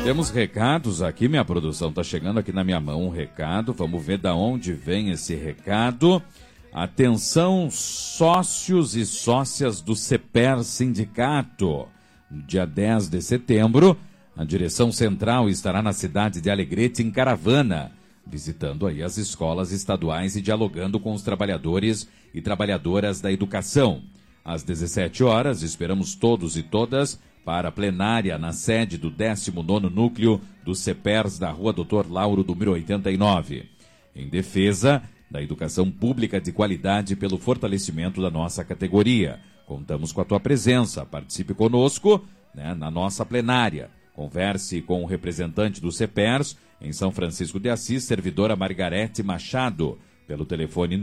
Temos recados aqui, minha produção está chegando aqui na minha mão um recado, vamos ver da onde vem esse recado. Atenção, sócios e sócias do CEPER Sindicato. No dia 10 de setembro, a direção central estará na cidade de Alegrete em caravana, visitando aí as escolas estaduais e dialogando com os trabalhadores e trabalhadoras da educação. Às 17 horas, esperamos todos e todas para a plenária na sede do 19º Núcleo do CEPERS da Rua Dr. Lauro, número 89, em defesa da educação pública de qualidade pelo fortalecimento da nossa categoria. Contamos com a tua presença, participe conosco, na nossa plenária. Converse com o representante do CEPERS em São Francisco de Assis, servidora Margarete Machado, pelo telefone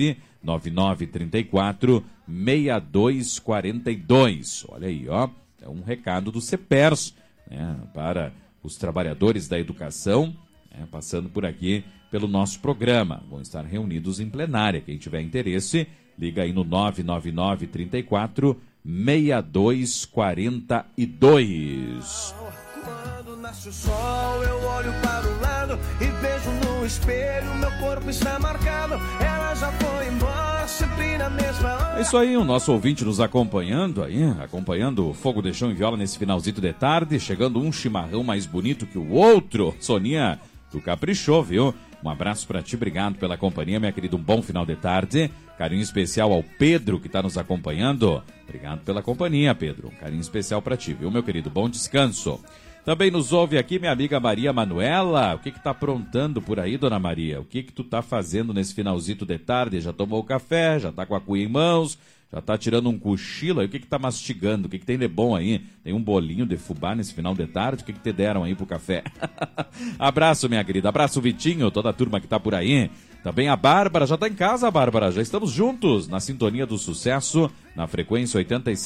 99934-6242. Olha aí, ó, é um recado do CEPERS, para os trabalhadores da educação, passando por aqui pelo nosso programa. Vão estar reunidos em plenária. Quem tiver interesse, liga aí no 999-34-6242. Quando nasce o sol, eu olho para o lado e vejo no espelho, meu corpo está marcado. Ela já foi embora, sempre na mesma hora. É isso aí, o nosso ouvinte nos acompanhando aí, acompanhando o Fogo de Chão e Viola nesse finalzito de tarde, chegando um chimarrão mais bonito que o outro. Soninha, tu caprichou, viu? Um abraço pra ti, obrigado pela companhia, minha querida, um bom final de tarde. Carinho especial ao Pedro, que tá nos acompanhando. Obrigado pela companhia, Pedro. Um carinho especial pra ti, viu, meu querido? Bom descanso. Também nos ouve aqui minha amiga Maria Manuela. O que tá aprontando por aí, dona Maria? O que tu tá fazendo nesse finalzito de tarde? Já tomou o café? Já tá com a cuia em mãos? Já tá tirando um cochilo aí? O que tá mastigando? O que tem de bom aí? Tem um bolinho de fubá nesse final de tarde? O que te deram aí pro café? Abraço, minha querida. Abraço, Vitinho, toda a turma que tá por aí. Também a Bárbara. Já tá em casa, Bárbara? Já estamos juntos na sintonia do sucesso, na frequência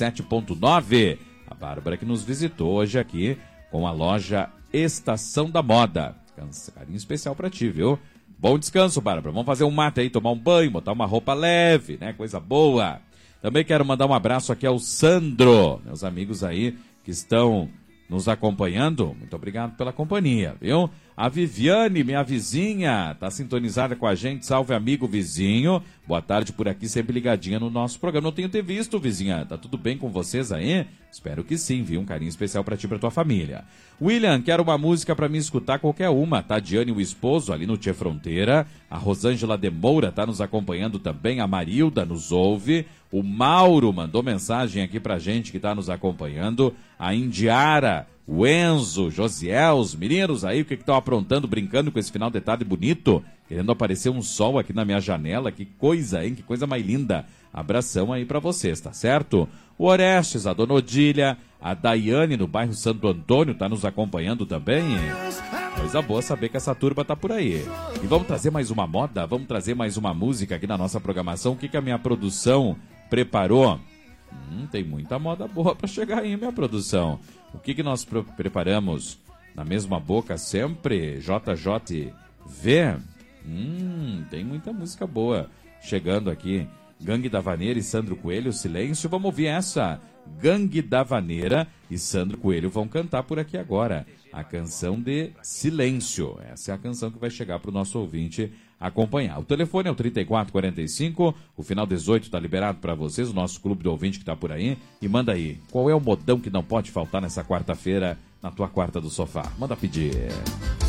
87.9. A Bárbara que nos visitou hoje aqui com a loja Estação da Moda. Carinho especial pra ti, viu? Bom descanso, Bárbara. Vamos fazer um mate aí, tomar um banho, botar uma roupa leve, Coisa boa. Também quero mandar um abraço aqui ao Sandro, meus amigos aí que estão nos acompanhando. Muito obrigado pela companhia, viu? A Viviane, minha vizinha, tá sintonizada com a gente. Salve, amigo vizinho. Boa tarde por aqui, sempre ligadinha no nosso programa. Não tenho te visto, vizinha. Tá tudo bem com vocês aí? Espero que sim, viu? Um carinho especial pra ti e pra tua família. William, quero uma música pra me escutar, qualquer uma. Tadiane, o esposo, ali no Tchê Fronteira. A Rosângela de Moura tá nos acompanhando também. A Marilda nos ouve. O Mauro mandou mensagem aqui pra gente que tá nos acompanhando. A Indiara, o Enzo, Josiel, os meninos aí, o que estão aprontando, brincando com esse final de tarde bonito, querendo aparecer um sol aqui na minha janela, que coisa, hein, que coisa mais linda. Abração aí pra vocês, tá certo? O Orestes, a Dona Odília, a Daiane no bairro Santo Antônio tá nos acompanhando também. Coisa boa saber que essa turma tá por aí. E vamos trazer mais uma moda, vamos trazer mais uma música aqui na nossa programação. O que a minha produção preparou? Tem muita moda boa pra chegar aí, minha produção. O que nós preparamos? Na mesma boca sempre, JJV. Tem muita música boa chegando aqui. Gangue da Vaneira e Sandro Coelho, Silêncio. Vamos ouvir essa. Gangue da Vaneira e Sandro Coelho vão cantar por aqui agora a canção de Silêncio. Essa é a canção que vai chegar para o nosso ouvinte acompanhar. O telefone é o 3445, o final 18 está liberado para vocês, o nosso clube do ouvinte que está por aí. E manda aí, qual é o modão que não pode faltar nessa quarta-feira, na tua quarta do sofá? Manda pedir.